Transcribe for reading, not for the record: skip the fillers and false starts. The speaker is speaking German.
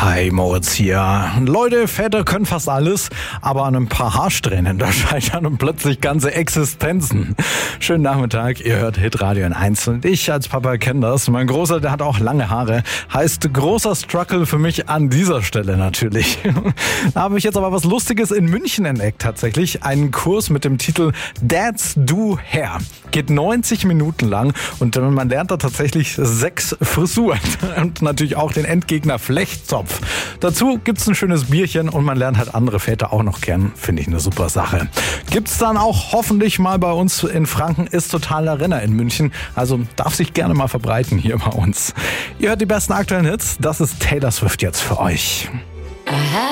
Hi, Moritz hier. Leute, Väter können fast alles, aber an ein paar Haarsträhnen, da scheitern und plötzlich ganze Existenzen. Schönen Nachmittag, ihr hört Hitradio N1 und ich als Papa kenne das. Mein Großer, der hat auch lange Haare. Heißt großer Struggle für mich an dieser Stelle natürlich. Da habe ich jetzt aber was Lustiges in München entdeckt tatsächlich. Einen Kurs mit dem Titel Dads Do Hair. Geht 90 Minuten lang und man lernt da tatsächlich 6 Frisuren und natürlich auch den Endgegner Flechtzopf. Dazu gibt's ein schönes Bierchen und man lernt halt andere Väter auch noch kennen. Finde ich eine super Sache. Gibt's dann auch hoffentlich mal bei uns in Franken, ist totaler Renner in München. Also darf sich gerne mal verbreiten hier bei uns. Ihr hört die besten aktuellen Hits. Das ist Taylor Swift jetzt für euch.